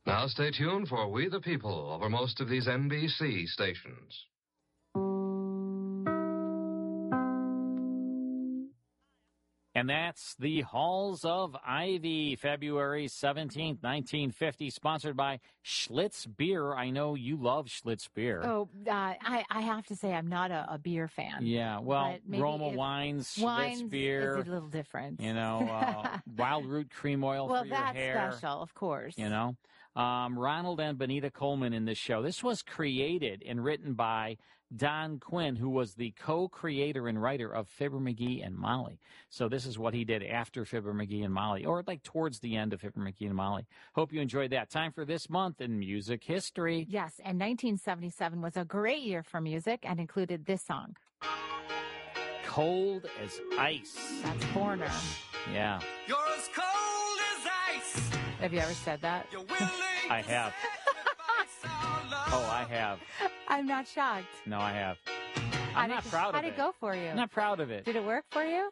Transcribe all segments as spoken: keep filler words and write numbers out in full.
Now stay tuned for We the People over most of these N B C stations. And that's the Halls of Ivy, February seventeenth, nineteen fifty, sponsored by Schlitz Beer. I know you love Schlitz Beer. Oh, uh, I, I have to say I'm not a, a beer fan. Yeah, well, Roma wines, Schlitz wines Beer. is a little different. You know, uh, Wild Root Cream Oil well, for your hair. Well, that's special, of course. You know, um, Ronald and Benita Coleman in this show. This was created and written by Don Quinn, who was the co-creator and writer of Fibber McGee and Molly. So this is what he did after Fibber McGee and Molly, or like towards the end of Fibber McGee and Molly. Hope you enjoyed that. Time for this month in music history. Yes, and nineteen seventy-seven was a great year for music and included this song. Cold as Ice. That's Foreigner. Yeah. You're as cold as ice. Have you ever said that? I have. Oh, I have. I'm not shocked. No, I have. How I'm not did, proud of it. How did it go for you? I'm not proud of it. Did it work for you?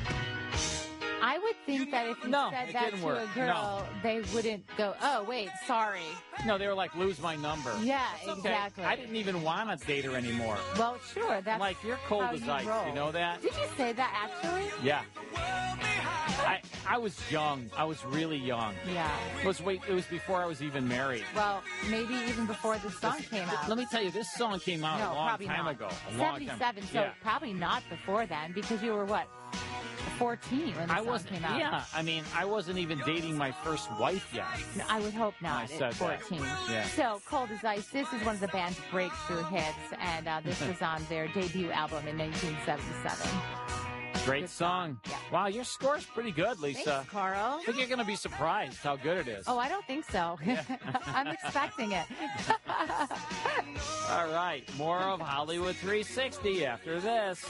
I would think that if you no, said it that didn't to work. a girl, No. they wouldn't go, oh, wait, sorry. No, they were like, lose my number. Yeah, It's okay. exactly. I didn't even want to date her anymore. Well, sure. That's like, you're cold how as you ice. roll. You know that? Did you say that actually? Yeah. I I was young. I was really young. Yeah. It was wait. It was before I was even married. Well, maybe even before the song this, came out. Let me tell you, this song came out no, a long probably time not. ago. A long seventy-seven, time. so Yeah. probably not before then, because you were what, fourteen when the I song wasn't. came out. Yeah, I mean, I wasn't even dating my first wife yet. No, I would hope not. I said at fourteen. That. Yeah. So, Cold as Ice. This is one of the band's breakthrough hits, and uh, this was on their debut album in nineteen seventy-seven. Great Good song. Yeah. Wow, your score's pretty good, Lisa. Thanks, Carl. I think you're going to be surprised how good it is. Oh, I don't think so. Yeah. I'm expecting it. All right, more of Hollywood three sixty after this.